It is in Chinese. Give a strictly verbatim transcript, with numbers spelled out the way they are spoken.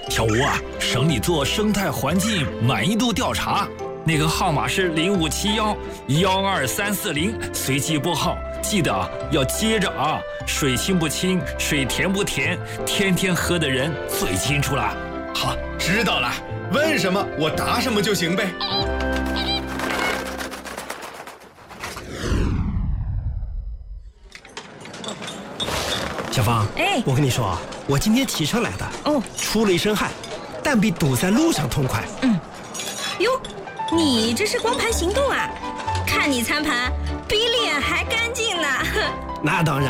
小吴啊，省里做生态环境满意度调查，那个号码是零五七幺幺二三四零，随机拨号，记得啊要接着啊，水清不清，水甜不甜，天天喝的人最清楚了。 好，知道了，问什么我答什么就行呗。 小芳， 哎， 我跟你说啊，我今天骑车来的， 哦， 出了一身汗，但比堵在路上痛快。 嗯，哟，你这是光盘行动啊？看你餐盘比脸还干净呢。 那当然。